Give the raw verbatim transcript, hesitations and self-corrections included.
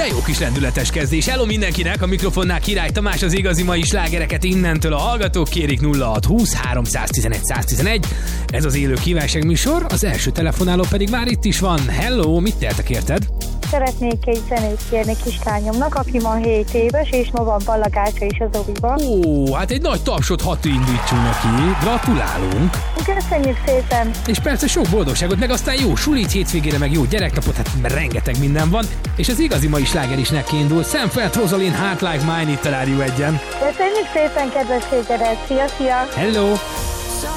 jó kis lendületes kezdés. Hello mindenkinek, a mikrofonnál Király Tamás, az igazi mai slágereket innentől a hallgatók kérik. Nulla hat húsz háromszáztizenegy száztizenegy. Ez az élő kívánságműsor, az első telefonáló pedig már itt is van. Hello, mit tehetek érted? Szeretnék egy zenét kérni kislányomnak, aki ma hét éves, és ma van ballagása is az oviba. Ó, hát egy nagy tapsot hadd indítsunk neki. Gratulálunk! Köszönjük szépen! És persze sok boldogságot, meg aztán jó sulit hétvégére, meg jó gyereknapot, hát rengeteg minden van. És az igazi mai sláger is neki indul. Sam Felt, Rosalind, Heart Like Mine, itt a Rádió egyen. Köszönjük szépen, kedves Szégered! Szia, szia! Hello!